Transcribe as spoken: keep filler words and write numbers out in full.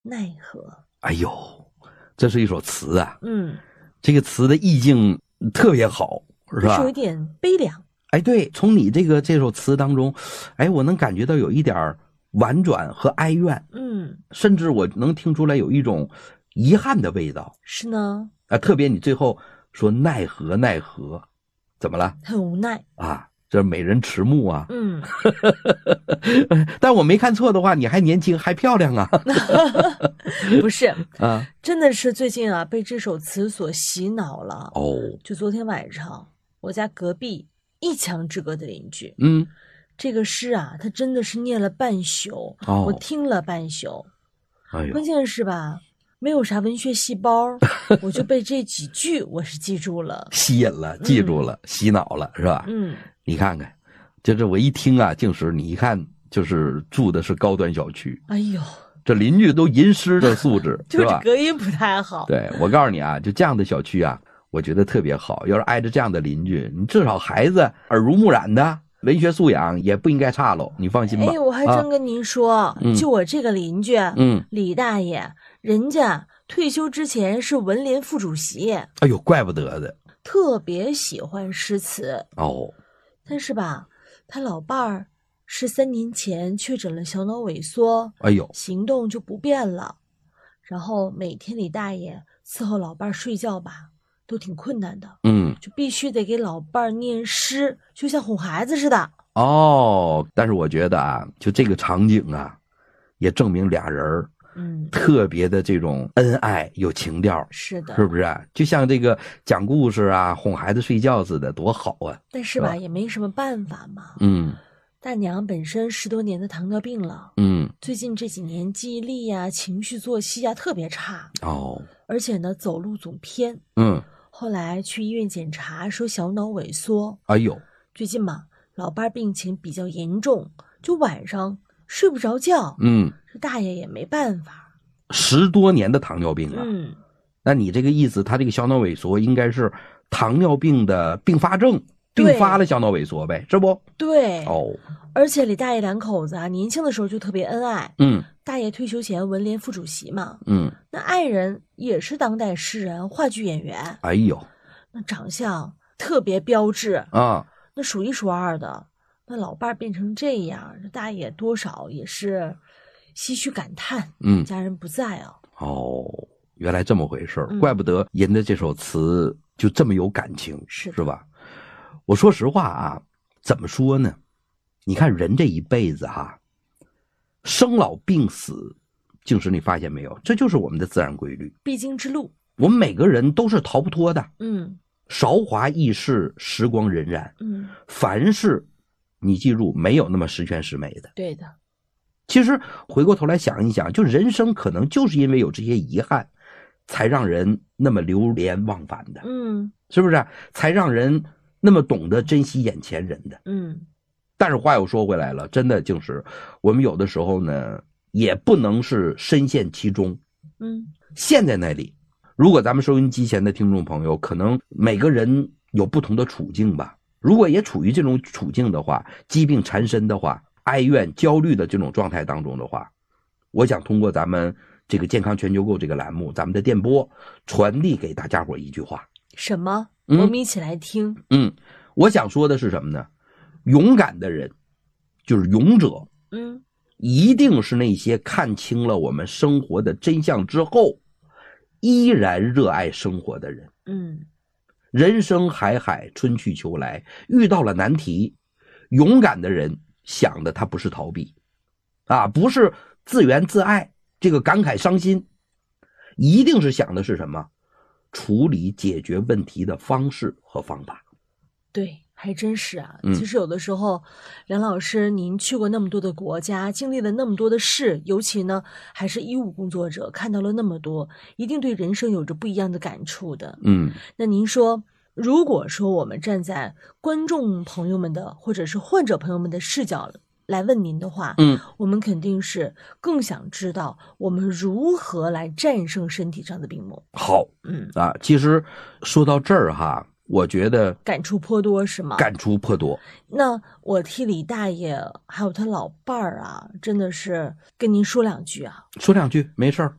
奈何。 哎呦，这是一首词啊。 嗯， 这个词的意境特别好，是吧？ 是有一点悲凉。 哎，对，从你这个这首词当中，哎，我能感觉到有一点婉转和哀怨。 嗯， 甚至我能听出来有一种遗憾的味道。 是呢。 啊，特别你最后说奈何奈何，怎么了？ 很无奈啊，这美人迟暮啊。 嗯， 但我没看错的话，你还年轻还漂亮啊。 不是啊， 真的是最近啊被这首词所洗脑了。 哦， 就昨天晚上我家隔壁一墙之隔的邻居， 嗯， 这个诗啊他真的是念了半宿。 哦， 我听了半宿。 哎呦， 关键是吧没有啥文学细胞，我就被这几句我是记住了， 吸引了，记住了，嗯、洗脑了，是吧？ 嗯， 你看看，就是我一听啊，净是你一看就是住的是高端小区。 哎呦， 这邻居都吟诗的素质， 就是吧？ 隔音不太好。 对，我告诉你啊，就这样的小区啊，我觉得特别好。要是挨着这样的邻居，你至少孩子耳濡目染的，文学素养也不应该差喽。你放心吧。 哎，我还真跟您说， 啊、 就我这个邻居， 嗯， 李大爷，人家退休之前是文联副主席。 哎呦，怪不得的， 特别喜欢诗词哦。 但是吧，他老伴儿是三年前确诊了小脑萎缩， 哎呦， 行动就不便了。然后每天李大爷伺候老伴儿睡觉吧，都挺困难的。 嗯， 就必须得给老伴儿念诗，就像哄孩子似的。 哦，但是我觉得啊，就这个场景啊，也证明俩人嗯，特别的这种恩爱有情调。 是的， 是不是啊？就像这个讲故事啊，哄孩子睡觉似的，多好啊！ 但是吧，也没什么办法嘛。 嗯， 大娘本身十多年的糖尿病了， 嗯， 最近这几年记忆力呀、情绪作息呀特别差哦， 而且呢走路总偏。 嗯， 后来去医院检查，说小脑萎缩。 哎呦， 最近嘛，老伴病情比较严重，就晚上睡不着觉。 嗯， 这大爷也没办法。 十多年的糖尿病啊， 嗯， 那你这个意思，他这个小脑萎缩应该是糖尿病的并发症，并发了小脑萎缩呗，是不？ 对， 哦， 而且李大爷两口子啊，年轻的时候就特别恩爱。 嗯， 大爷退休前文联副主席嘛， 嗯， 那爱人也是当代诗人、话剧演员。 哎呦， 那长相特别标致啊， 那数一数二的。那老伴变成这样，这大爷多少也是唏嘘感叹。 嗯， 家人不在啊。 哦，原来这么回事、 嗯、 怪不得吟的这首词就这么有感情， 是是吧？我说实话啊，怎么说呢？你看人这一辈子哈、啊，生老病死，净是你发现没有？这就是我们的自然规律， 必经之路。 我们每个人都是逃不脱的。 嗯， 韶华易逝，时光荏苒。 嗯， 凡事你记住，没有那么十全十美的。 对的。 其实回过头来想一想，就人生可能就是因为有这些遗憾，才让人那么流连忘返的。 嗯， 是不是？才让人那么懂得珍惜眼前人的。 嗯， 但是话又说回来了，真的就是我们有的时候呢，也不能是深陷其中。 嗯， 陷在那里。如果咱们收音机前的听众朋友，可能每个人有不同的处境吧。如果也处于这种处境的话，疾病缠身的话，哀怨焦虑的这种状态当中的话，我想通过咱们这个健康全球购这个栏目，咱们的电波传递给大家伙一句话。 什么？ 嗯、 我们一起来听。 嗯，我想说的是什么呢？勇敢的人，就是勇者， 嗯， 一定是那些看清了我们生活的真相之后，依然热爱生活的人。 嗯， 人生海海，春去秋来，遇到了难题，勇敢的人想的他不是逃避，啊，不是自怨自艾，这个感慨伤心，一定是想的是什么？处理解决问题的方式和方法。 对，还真是啊。 嗯、 其实有的时候，梁老师您去过那么多的国家，经历了那么多的事，尤其呢还是医务工作者，看到了那么多，一定对人生有着不一样的感触的。 嗯， 那您说，如果说我们站在观众朋友们的或者是患者朋友们的视角来问您的话， 嗯， 我们肯定是更想知道我们如何来战胜身体上的病魔。 好， 嗯啊，其实说到这儿哈， 我觉得感触颇多是吗？ 感触颇多。 那我替李大爷还有他老伴儿啊，真的是跟您说两句啊。 说两句没事儿。